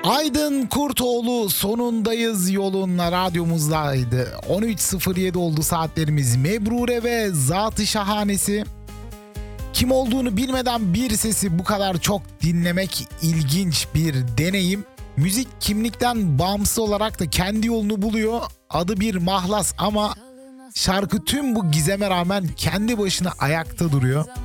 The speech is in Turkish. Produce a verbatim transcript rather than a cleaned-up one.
Aydın Kurtoğlu sonundayız yolunla radyomuzdaydı. on üç sıfır yedi oldu saatlerimiz. Mebrure ve Zat-ı Şahanesi. Kim olduğunu bilmeden bir sesi bu kadar çok dinlemek ilginç bir deneyim. Müzik kimlikten bağımsız olarak da kendi yolunu buluyor. Adı bir mahlas ama şarkı tüm bu gizeme rağmen kendi başına ayakta duruyor.